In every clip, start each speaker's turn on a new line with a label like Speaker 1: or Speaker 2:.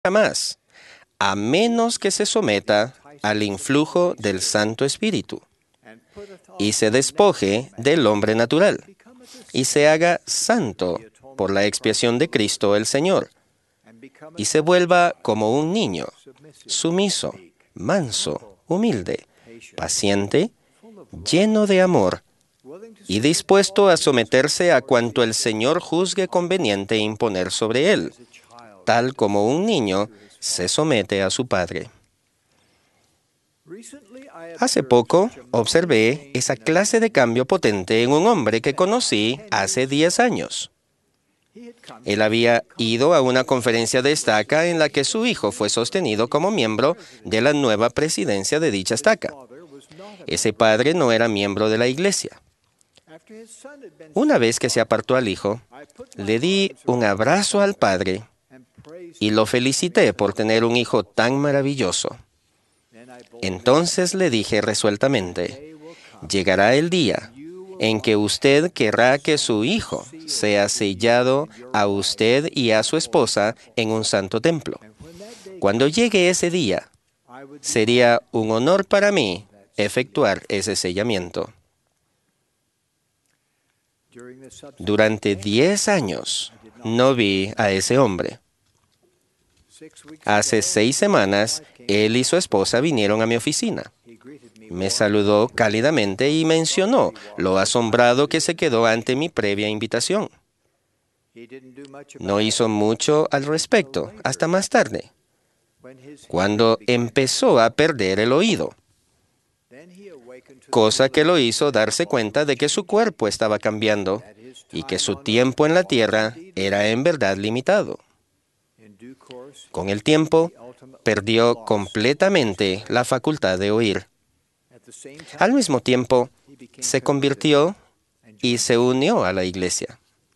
Speaker 1: jamás, a menos que se someta al influjo del Santo Espíritu y se despoje del hombre natural y se haga santo por la expiación de Cristo el Señor y se vuelva como un niño, sumiso, manso, humilde, paciente, lleno de amor y dispuesto a someterse a cuanto el Señor juzgue conveniente imponer sobre él, tal como un niño se somete a su padre. Hace poco observé esa clase de cambio potente en un hombre que conocí hace 10 años. Él había ido a una conferencia de estaca en la que su hijo fue sostenido como miembro de la nueva presidencia de dicha estaca. Ese padre no era miembro de la iglesia. Una vez que se apartó al hijo, le di un abrazo al padre y lo felicité por tener un hijo tan maravilloso. Entonces le dije resueltamente, llegará el día en que usted querrá que su hijo sea sellado a usted y a su esposa en un santo templo. Cuando llegue ese día, sería un honor para mí efectuar ese sellamiento. Durante 10 años no vi a ese hombre. Hace 6 semanas, él y su esposa vinieron a mi oficina. Me saludó cálidamente y mencionó lo asombrado que se quedó ante mi previa invitación. No hizo mucho al respecto hasta más tarde, cuando empezó a perder el oído, cosa que lo hizo darse cuenta de que su cuerpo estaba cambiando y que su tiempo en la tierra era en verdad limitado. Con el tiempo, perdió completamente la facultad de oír. Al mismo tiempo, se convirtió y se unió a la iglesia.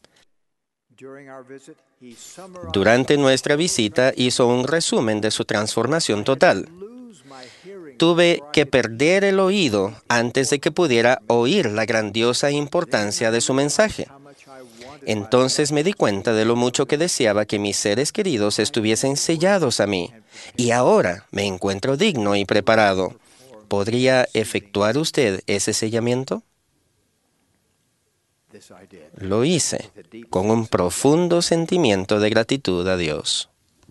Speaker 1: Durante nuestra visita hizo un resumen de su transformación total. Tuve que perder el oído antes de que pudiera oír la grandiosa importancia de su mensaje. Entonces me di cuenta de lo mucho que deseaba que mis seres queridos estuviesen sellados a mí, y ahora me encuentro digno y preparado. ¿Podría efectuar usted ese sellamiento? Lo hice con un profundo sentimiento de gratitud a Dios.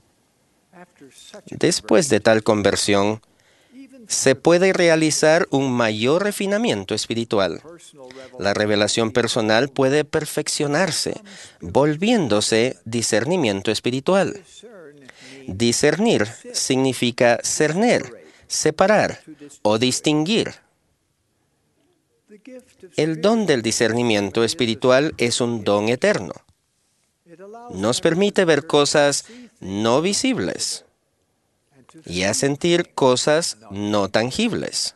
Speaker 1: Después de tal conversión, se puede realizar un mayor refinamiento espiritual. La revelación personal puede perfeccionarse, volviéndose discernimiento espiritual. Discernir significa cerner, separar o distinguir. El don del discernimiento espiritual es un don eterno. Nos permite ver cosas no visibles y a sentir cosas no tangibles.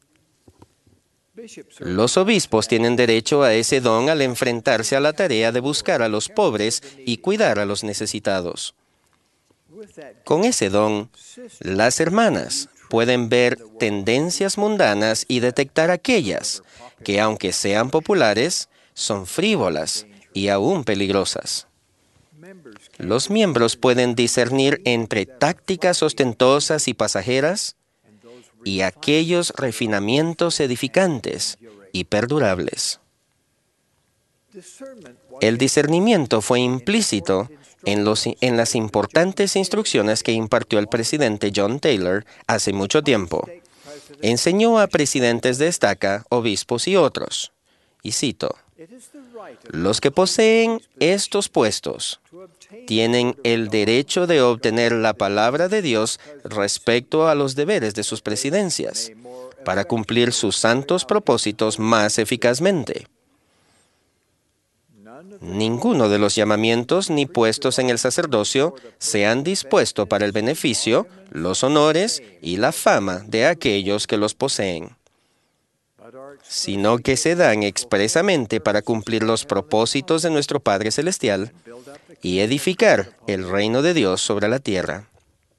Speaker 1: Los obispos tienen derecho a ese don al enfrentarse a la tarea de buscar a los pobres y cuidar a los necesitados. Con ese don, las hermanas pueden ver tendencias mundanas y detectar aquellas que, aunque sean populares, son frívolas y aún peligrosas. Los miembros pueden discernir entre tácticas ostentosas y pasajeras y aquellos refinamientos edificantes y perdurables. El discernimiento fue implícito en las importantes instrucciones que impartió el presidente John Taylor hace mucho tiempo. Enseñó a presidentes de estaca, obispos y otros, y cito, «Los que poseen estos puestos tienen el derecho de obtener la palabra de Dios respecto a los deberes de sus presidencias, para cumplir sus santos propósitos más eficazmente. Ninguno de los llamamientos ni puestos en el sacerdocio se han dispuesto para el beneficio, los honores y la fama de aquellos que los poseen, sino que se dan expresamente para cumplir los propósitos de nuestro Padre Celestial y edificar el reino de Dios sobre la tierra.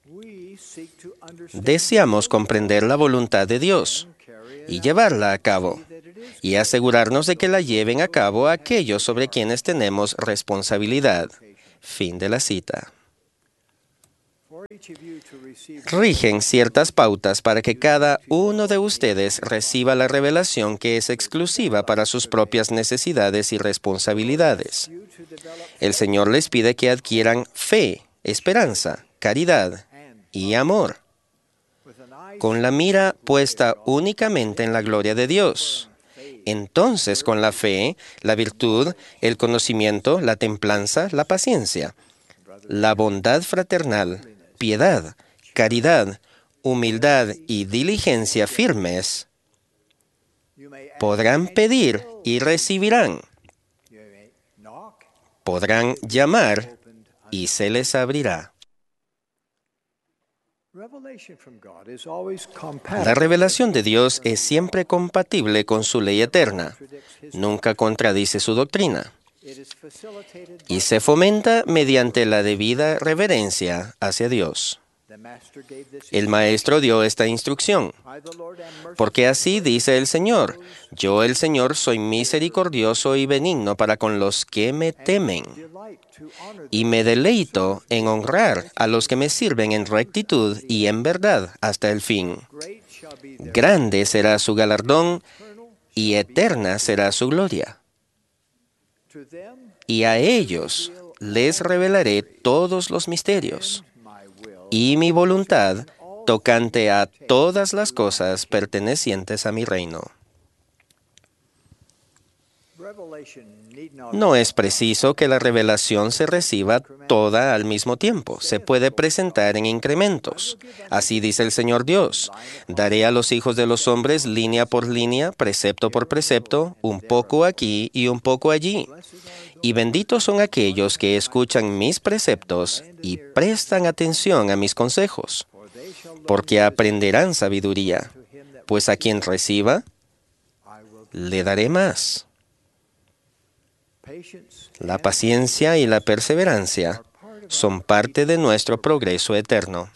Speaker 1: Deseamos comprender la voluntad de Dios y llevarla a cabo, y asegurarnos de que la lleven a cabo aquellos sobre quienes tenemos responsabilidad». Fin de la cita. rigen ciertas pautas para que cada uno de ustedes reciba la revelación que es exclusiva para sus propias necesidades y responsabilidades. El Señor les pide que adquieran fe, esperanza, caridad y amor, con la mira puesta únicamente en la gloria de Dios. Entonces, con la fe, la virtud, el conocimiento, la templanza, la paciencia, la bondad fraternal, piedad, caridad, humildad y diligencia firmes, podrán pedir y recibirán. Podrán llamar y se les abrirá. La revelación de Dios es siempre compatible con su ley eterna, nunca contradice su doctrina, y se fomenta mediante la debida reverencia hacia Dios. El Maestro dio esta instrucción, porque así dice el Señor: yo, el Señor, soy misericordioso y benigno para con los que me temen, y me deleito en honrar a los que me sirven en rectitud y en verdad hasta el fin. Grande será su galardón y eterna será su gloria. Y a ellos les revelaré todos los misterios y mi voluntad tocante a todas las cosas pertenecientes a mi reino. No es preciso que la revelación se reciba toda al mismo tiempo. Se puede presentar en incrementos. Así dice el Señor Dios: daré a los hijos de los hombres línea por línea, precepto por precepto, un poco aquí y un poco allí. Y benditos son aquellos que escuchan mis preceptos y prestan atención a mis consejos, porque aprenderán sabiduría, pues a quien reciba, le daré más. La paciencia y la perseverancia son parte de nuestro progreso eterno.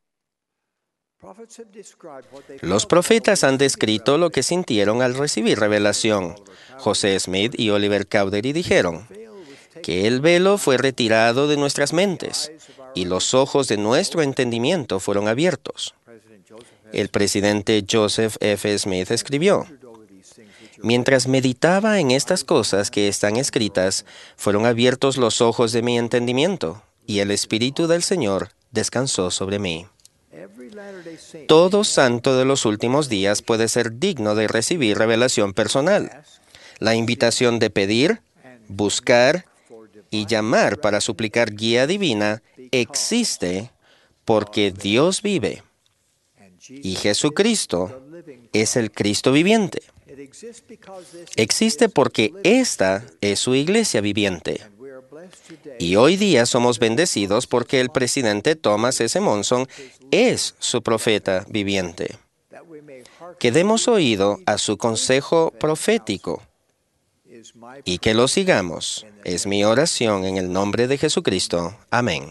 Speaker 1: Los profetas han descrito lo que sintieron al recibir revelación. José Smith y Oliver Cowdery dijeron que el velo fue retirado de nuestras mentes y los ojos de nuestro entendimiento fueron abiertos. El presidente Joseph F. Smith escribió: mientras meditaba en estas cosas que están escritas, fueron abiertos los ojos de mi entendimiento, y el Espíritu del Señor descansó sobre mí. Todo santo de los últimos días puede ser digno de recibir revelación personal. La invitación de pedir, buscar y llamar para suplicar guía divina existe porque Dios vive, y Jesucristo es el Cristo viviente. Existe porque esta es su iglesia viviente. Y hoy día somos bendecidos porque el presidente Thomas S. Monson es su profeta viviente. Que demos oído a su consejo profético y que lo sigamos. Es mi oración en el nombre de Jesucristo. Amén.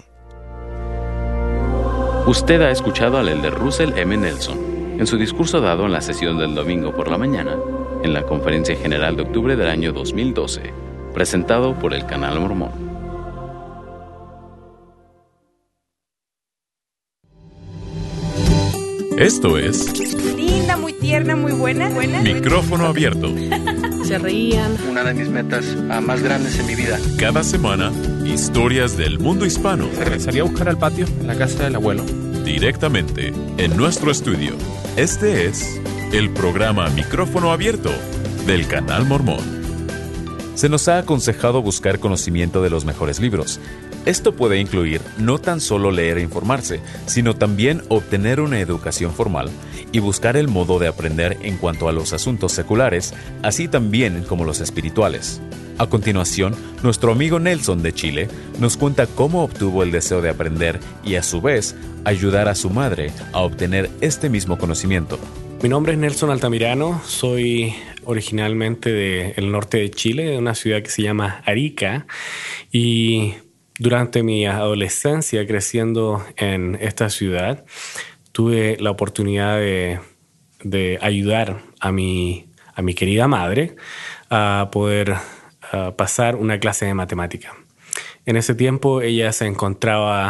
Speaker 2: Usted ha escuchado al elder Russell M. Nelson en su discurso dado en la sesión del domingo por la mañana en la Conferencia General de octubre del año 2012, presentado por el Canal Mormón.
Speaker 3: Esto es
Speaker 4: linda, muy tierna, muy buena.
Speaker 3: Micrófono Abierto.
Speaker 5: Se reían.
Speaker 6: Una de mis metas más grandes en mi vida.
Speaker 3: Cada semana, historias del mundo hispano.
Speaker 7: Salí a buscar al patio en la casa del abuelo.
Speaker 3: Directamente en nuestro estudio. Este es el programa Micrófono Abierto del Canal Mormón. Se nos ha aconsejado buscar conocimiento de los mejores libros. Esto puede incluir no tan solo leer e informarse, sino también obtener una educación formal y buscar el modo de aprender en cuanto a los asuntos seculares, así también como los espirituales. A continuación, nuestro amigo Nelson de Chile nos cuenta cómo obtuvo el deseo de aprender y a su vez ayudar a su madre a obtener este mismo conocimiento.
Speaker 7: Mi nombre es Nelson Altamirano, soy originalmente del norte de Chile, de una ciudad que se llama Arica, y durante mi adolescencia creciendo en esta ciudad tuve la oportunidad de ayudar a mi querida madre a poder pasar una clase de matemática. En ese tiempo ella se encontraba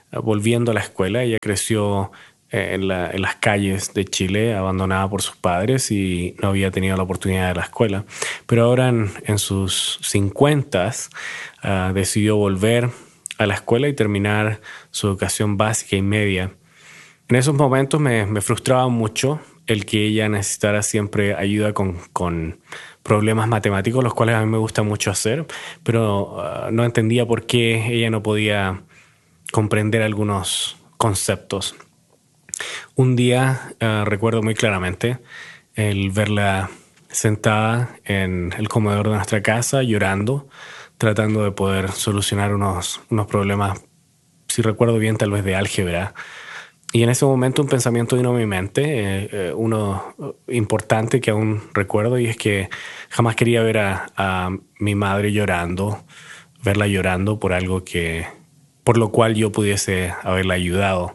Speaker 7: volviendo a la escuela. Ella creció en las calles de Chile, abandonada por sus padres, y no había tenido la oportunidad de la escuela. Pero ahora en sus 50s decidió volver a la escuela y terminar su educación básica y media. En esos momentos me frustraba mucho el que ella necesitara siempre ayuda con problemas matemáticos, los cuales a mí me gusta mucho hacer, pero no entendía por qué ella no podía comprender algunos conceptos. Un día recuerdo muy claramente el verla sentada en el comedor de nuestra casa llorando, tratando de poder solucionar unos problemas, si recuerdo bien, tal vez de álgebra. Y en ese momento un pensamiento vino a mi mente, uno importante que aún recuerdo, y es que jamás quería ver a mi madre llorando, verla llorando por algo por lo cual yo pudiese haberla ayudado.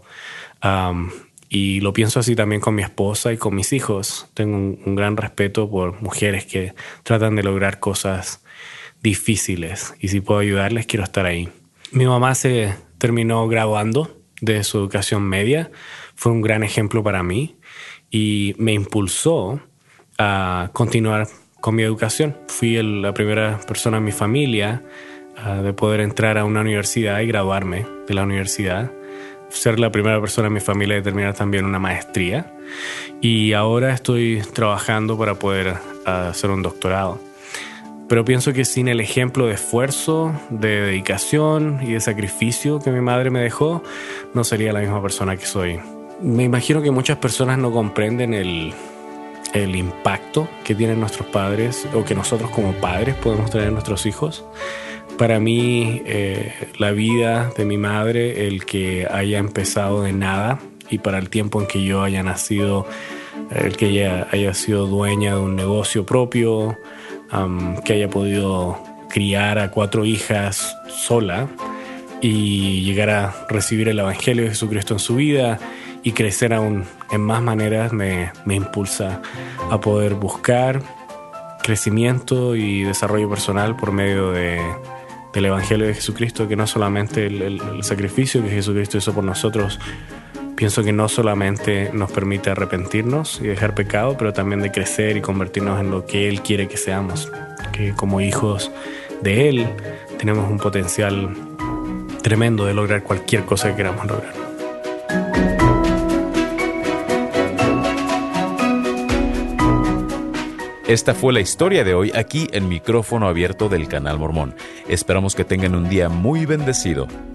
Speaker 7: Y lo pienso así también con mi esposa y con mis hijos. Tengo un gran respeto por mujeres que tratan de lograr cosas difíciles, y si puedo ayudarles, quiero estar ahí. Mi mamá se terminó graduando de su educación media. Fue un gran ejemplo para mí y me impulsó a continuar con mi educación. Fui la primera persona en mi familia de poder entrar a una universidad y graduarme de la universidad. Ser la primera persona en mi familia de terminar también una maestría. Y ahora estoy trabajando para poder hacer un doctorado. Pero pienso que sin el ejemplo de esfuerzo, de dedicación y de sacrificio que mi madre me dejó, no sería la misma persona que soy. Me imagino que muchas personas no comprenden el impacto que tienen nuestros padres, o que nosotros como padres podemos tener en nuestros hijos. Para mí, la vida de mi madre, el que haya empezado de nada, y para el tiempo en que yo haya nacido, el que ella haya sido dueña de un negocio propio, que haya podido criar a 4 hijas sola y llegar a recibir el Evangelio de Jesucristo en su vida y crecer aún en más maneras, me impulsa a poder buscar crecimiento y desarrollo personal por medio del Evangelio de Jesucristo, que no solamente el sacrificio que Jesucristo hizo por nosotros. Pienso que no solamente nos permite arrepentirnos y dejar pecado, pero también de crecer y convertirnos en lo que Él quiere que seamos. Que como hijos de Él tenemos un potencial tremendo de lograr cualquier cosa que queramos lograr.
Speaker 3: Esta fue la historia de hoy aquí en Micrófono Abierto del Canal Mormón. Esperamos que tengan un día muy bendecido.